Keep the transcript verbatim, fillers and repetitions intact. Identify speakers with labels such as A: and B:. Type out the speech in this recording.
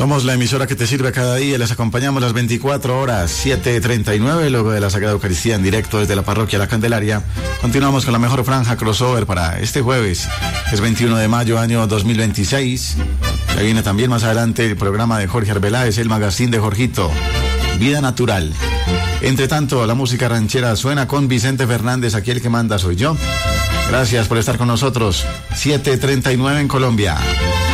A: Somos la emisora que te sirve cada día. Les acompañamos las veinticuatro horas, siete treinta y nueve, luego de la Sagrada Eucaristía en directo desde la parroquia La Candelaria. Continuamos con la mejor franja crossover para este jueves. Es veintiuno de mayo, año dos mil veintiséis. Ya viene también más adelante el programa de Jorge Arbeláez, el magazine de Jorgito, Vida Natural. Entre tanto, la música ranchera suena con Vicente Fernández. Aquí el que manda soy yo. Gracias por estar con nosotros. siete treinta y nueve en Colombia.